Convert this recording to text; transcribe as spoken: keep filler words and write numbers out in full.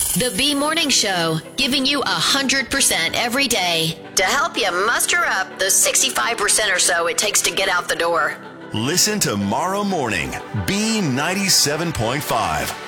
The B Morning Show, giving you one hundred percent every day to help you muster up the sixty-five percent or so it takes to get out the door. Listen tomorrow morning. B ninety-seven point five.